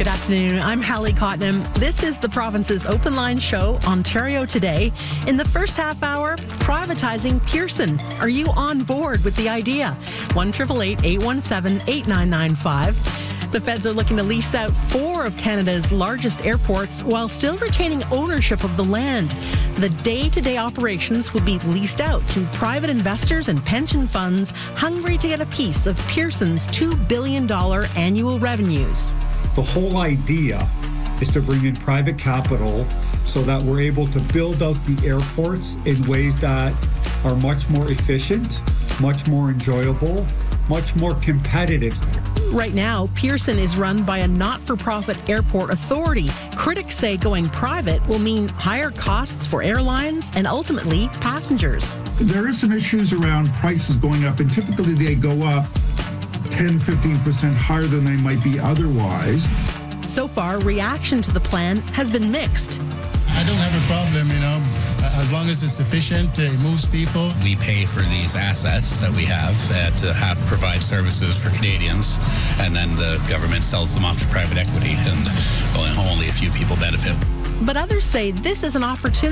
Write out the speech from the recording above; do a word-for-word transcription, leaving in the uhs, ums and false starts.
Good afternoon. I'm Hallie Cotnam. This is the province's Open Line show, Ontario Today. In the first half hour, privatizing Pearson. Are you on board with the idea? one eight eight eight, eight one seven, eight nine nine five. The feds are looking to lease out four of Canada's largest airports while still retaining ownership of the land. The day-to-day operations will be leased out to private investors and pension funds hungry to get a piece of Pearson's two billion dollars annual revenues. The whole idea is to bring in private capital so that we're able to build out the airports in ways that are much more efficient, much more enjoyable, much more competitive. Right now, Pearson is run by a not-for-profit airport authority. Critics say going private will mean higher costs for airlines and ultimately passengers. There are some issues around prices going up, and typically they go up ten, fifteen percent higher than they might be otherwise. So far, reaction to the plan has been mixed. I don't have a problem, you know, as long as it's efficient, it moves people. We pay for these assets that we have uh, to have provide services for Canadians, and then the government sells them off to private equity, and only, only a few people benefit. But others say this is an opportunity